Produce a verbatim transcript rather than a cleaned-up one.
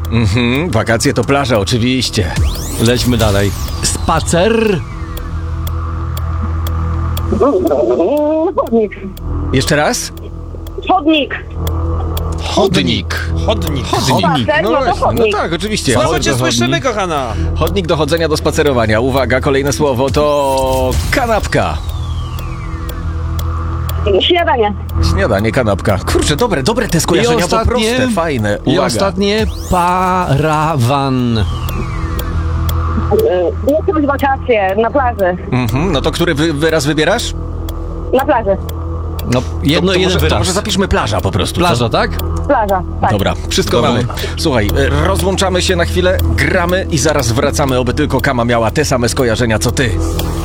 Mhm, wakacje to plaża, oczywiście. Lećmy dalej. Spacer. Chodnik. Jeszcze raz? Chodnik. Chodnik. Chodnik. Chodnik. Spacer, no to właśnie, chodnik. no tak, oczywiście. Słabo Chodnik cię do słyszymy, chodnik. kochana. Chodnik do chodzenia, do spacerowania. Uwaga, kolejne słowo to kanapka. Śniadanie. Śniadanie, kanapka. Kurczę, dobre, dobre te skojarzenia, I ostatnie- bo proste, fajne. I Uwaga. ostatnie parawan. Jakieś wakacje na plaży. Mhm, no to który wy, wyraz wybierasz? Na plaży. No, jedno, to, to, jeden może, wyraz. to może zapiszmy plaża po prostu. co? Plaża, tak? Plaża, tak. Dobra, wszystko Dobra. mamy. Słuchaj, e, rozłączamy się na chwilę, gramy i zaraz wracamy, oby tylko Kama miała te same skojarzenia co ty.